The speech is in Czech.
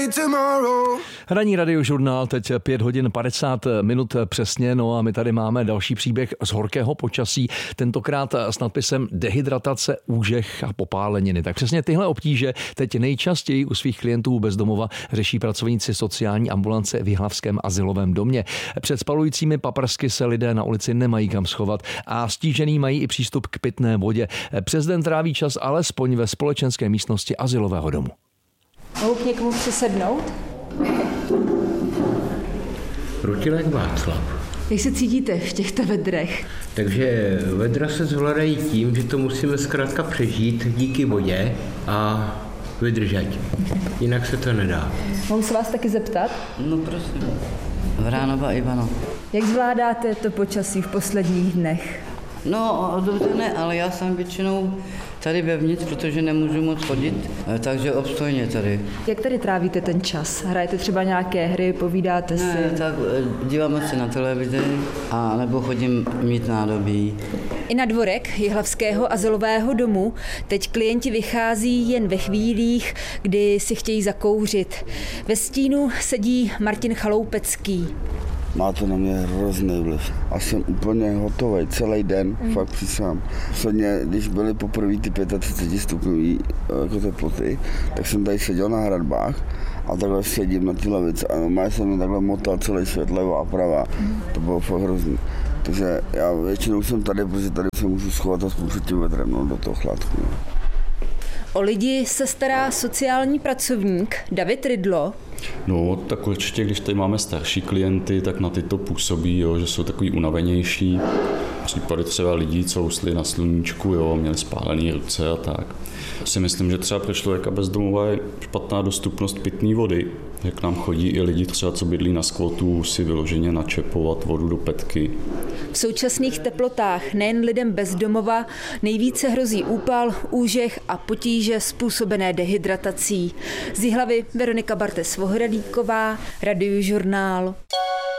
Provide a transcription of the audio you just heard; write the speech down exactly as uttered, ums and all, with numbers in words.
Ranní radiožurnál, teď pět hodin padesát minut přesně, no a my tady máme další příběh z horkého počasí, tentokrát s nadpisem dehydratace, úžeh a popáleniny. Tak přesně tyhle obtíže teď nejčastěji u svých klientů bezdomova řeší pracovníci sociální ambulance v Jihlavském azylovém domě. Před spalujícími paprsky se lidé na ulici nemají kam schovat a stížený mají i přístup k pitné vodě. Přes den tráví čas alespoň ve společenské místnosti azylového domu. Mohu k někomu přisednout? Rutilek Václav. Jak se cítíte v těchto vedrech? Takže vedra se zvládají tím, že to musíme zkrátka přežít díky vodě a vydržet. Jinak se to nedá. Mohu se vás taky zeptat? No prosím. Vránova Ivano. Jak zvládáte to počasí v posledních dnech? No, dobře ne, ale já jsem většinou tady vevnitř, protože nemůžu moc chodit, takže obstojně tady. Jak tady trávíte ten čas? Hrajete třeba nějaké hry, povídáte si? Ne, tak díváme se na televizi a nebo chodím mít nádobí. I na dvorek Jihlavského azylového domu teď klienti vychází jen ve chvílích, kdy si chtějí zakouřit. Ve stínu sedí Martin Chaloupecký. Má to na mě hrozný vliv. A jsem úplně hotový celý den, mm. fakt přísám. Posledně, když byly poprvé ty třicet pět stupňový jako teploty, tak jsem tady seděl na hradbách a takhle sedím na ty lavice a normálně jsem mě takhle motal celý svět, levá a pravá. Mm. To bylo fakt hrozný. Takže já většinou jsem tady, protože tady se můžu schovat aspoň před tím vedrem, no, do toho chládku. O lidi se stará sociální pracovník David Rydlo. No, tak určitě, když tady máme starší klienty, tak na ty to působí, jo, že jsou takový unavenější. Případy třeba lidí, co usli na sluníčku, jo, měli spálené ruce a tak. Si myslím, že třeba pro člověka bezdomova je špatná dostupnost pitné vody. Jak k nám chodí i lidi třeba, co bydlí na skvotu, si vyloženě načepovat vodu do petky. V současných teplotách nejen lidem bezdomova nejvíce hrozí úpal, úžeh a potíže způsobené dehydratací. Z Jihlavy Veronika Bartes-Vohradíková, Radiožurnál.